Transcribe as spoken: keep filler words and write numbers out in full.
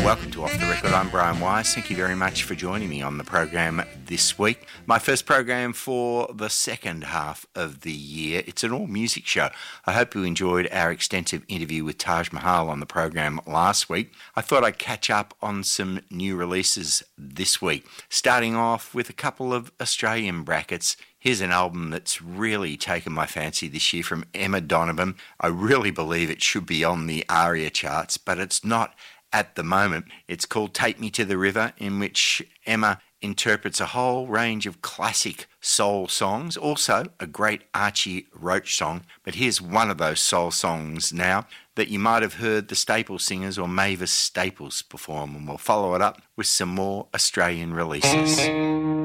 Welcome to Off the Record. I'm Brian Wise. Thank you very much for joining me on the program this week. My first program for the second half of the year. It's an all-music show. I hope you enjoyed our extensive interview with Taj Mahal on the program last week. I thought I'd catch up on some new releases this week, starting off with a couple of Australian brackets. Here's an album that's really taken my fancy this year from Emma Donovan. I really believe it should be on the ARIA charts, but it's not at the moment. It's called Take Me to the River, in which Emma interprets a whole range of classic soul songs, also a great Archie Roach song. But here's one of those soul songs now that you might have heard the Staples singers or Mavis Staples perform, and we'll follow it up with some more Australian releases.